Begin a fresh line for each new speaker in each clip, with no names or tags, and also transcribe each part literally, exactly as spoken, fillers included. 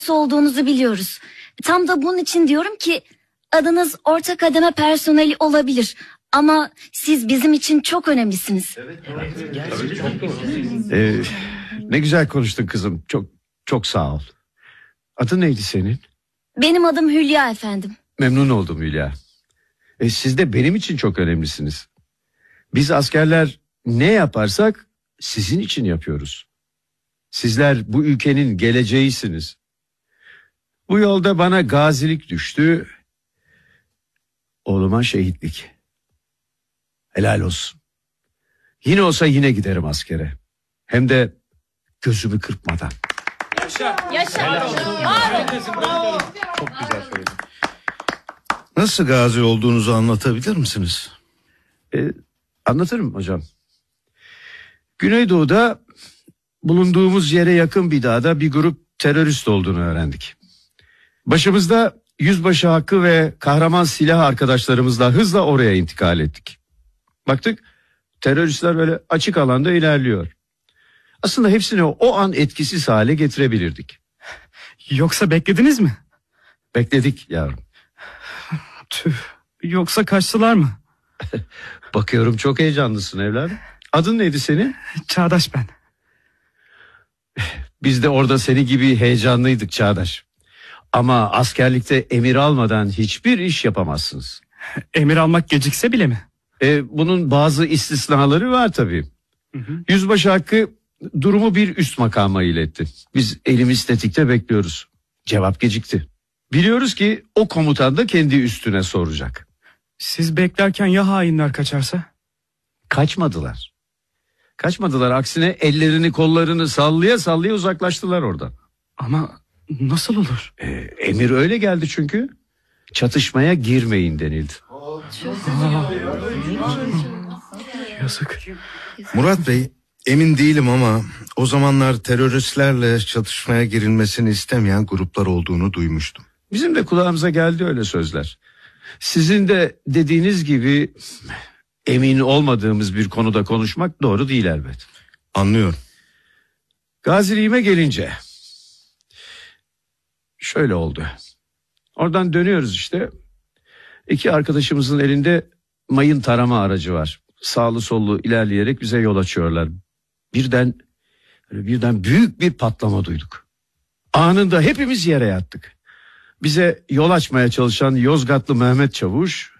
olduğunuzu biliyoruz. Tam da bunun için diyorum ki adınız orta kademe personeli olabilir. Ama siz bizim için çok önemlisiniz.
Evet, evet. Ee, ne güzel konuştun kızım. Çok çok sağ ol. Adın neydi senin?
Benim adım Hülya efendim.
Memnun oldum Hülya. E, siz de benim için çok önemlisiniz. Biz askerler ne yaparsak sizin için yapıyoruz. Sizler bu ülkenin geleceğisiniz. Bu yolda bana gazilik düştü. Oğluma şehitlik. Helal olsun. Yine olsa yine giderim askere. Hem de gözümü kırpmadan.
Yaşa.
Yaşa.
Bravo.
Çok güzel söyledin.
Nasıl gazi olduğunuzu anlatabilir misiniz?
Ee, anlatırım hocam. Güneydoğu'da bulunduğumuz yere yakın bir dağda bir grup terörist olduğunu öğrendik. Başımızda yüzbaşı Hakkı ve kahraman silah arkadaşlarımızla hızla oraya intikal ettik. Baktık teröristler böyle açık alanda ilerliyor. Aslında hepsini o an etkisiz hale getirebilirdik.
Yoksa beklediniz mi?
Bekledik yavrum.
Tüh. Yoksa kaçtılar mı?
Bakıyorum çok heyecanlısın evladım. Adın neydi senin?
Çağdaş ben.
Biz de orada seni gibi heyecanlıydık Çağdaş. Ama askerlikte emir almadan hiçbir iş yapamazsınız.
Emir almak gecikse bile mi?
E, bunun bazı istisnaları var tabii. Hı hı. Yüzbaşı Hakkı durumu bir üst makama iletti. Biz elimiz tetikte bekliyoruz. Cevap gecikti. Biliyoruz ki o komutan da kendi üstüne soracak.
Siz beklerken ya hainler kaçarsa?
Kaçmadılar. Kaçmadılar. Aksine ellerini kollarını sallaya sallaya uzaklaştılar oradan.
Ama nasıl olur?
E, emir öyle geldi çünkü. Çatışmaya girmeyin denildi.
Aa, yazık.
Murat Bey, emin değilim ama o zamanlar teröristlerle çatışmaya girilmesini istemeyen gruplar olduğunu duymuştum.
Bizim de kulağımıza geldi öyle sözler. Sizin de dediğiniz gibi emin olmadığımız bir konuda konuşmak doğru değil elbet.
Anlıyorum.
Gaziliğime gelince şöyle oldu. Oradan dönüyoruz işte. İki arkadaşımızın elinde mayın tarama aracı var. Sağlı sollu ilerleyerek bize yol açıyorlar. Birden birden büyük bir patlama duyduk. Anında hepimiz yere yattık. Bize yol açmaya çalışan Yozgatlı Mehmet Çavuş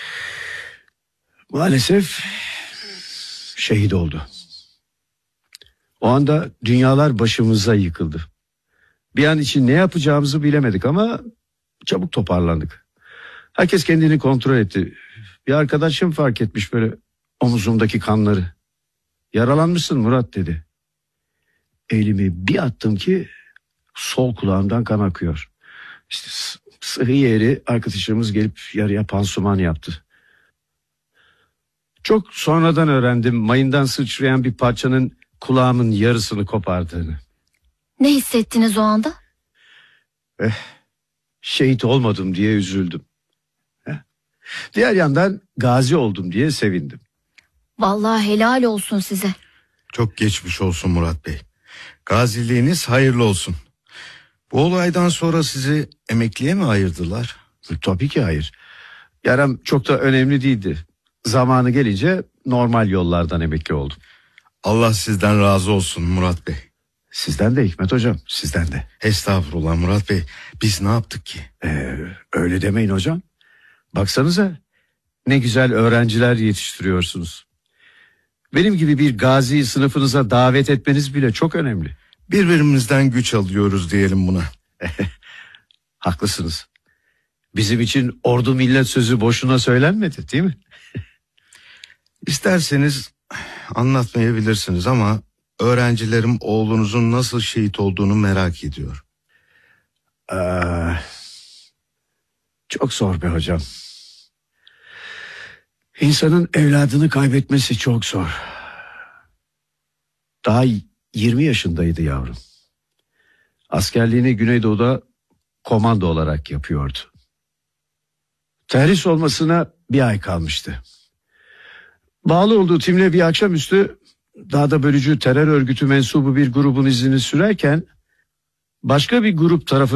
maalesef şehit oldu. O anda dünyalar başımıza yıkıldı. Bir an için ne yapacağımızı bilemedik ama çabuk toparlandık. Herkes kendini kontrol etti. Bir arkadaşım fark etmiş böyle omuzumdaki kanları. Yaralanmışsın Murat dedi. Elimi bir attım ki sol kulağımdan kan akıyor. İşte sıhhi yeri arkadaşımız gelip yarıya pansuman yaptı. Çok sonradan öğrendim mayından sıçrayan bir parçanın kulağımın yarısını kopardığını.
Ne hissettiniz o anda?
Eh, şehit olmadım diye üzüldüm. Eh. Diğer yandan gazi oldum diye sevindim.
Vallahi helal olsun size.
Çok geçmiş olsun Murat Bey. Gaziliğiniz hayırlı olsun. Bu olaydan sonra sizi emekliye mi ayırdılar?
Tabii ki hayır. Yaram çok da önemli değildi. Zamanı gelince normal yollardan emekli oldum.
Allah sizden razı olsun Murat Bey.
Sizden de Hikmet hocam, sizden de.
Estağfurullah Murat Bey. Biz ne yaptık ki?
Ee, öyle demeyin hocam. Baksanıza ne güzel öğrenciler yetiştiriyorsunuz. Benim gibi bir gaziyi sınıfınıza davet etmeniz bile çok önemli.
Birbirimizden güç alıyoruz diyelim buna.
Haklısınız. Bizim için ordu millet sözü boşuna söylenmedi değil mi?
İsterseniz anlatmayabilirsiniz ama öğrencilerim oğlunuzun nasıl şehit olduğunu merak ediyor.
Ee, çok zor be hocam. İnsanın evladını kaybetmesi çok zor. Daha yirmi yaşındaydı yavrum. Askerliğini Güneydoğu'da komando olarak yapıyordu. Terhis olmasına bir ay kalmıştı. Bağlı olduğu timle bir akşamüstü dağda bölücü terör örgütü mensubu bir grubun izini sürerken başka bir grup tarafından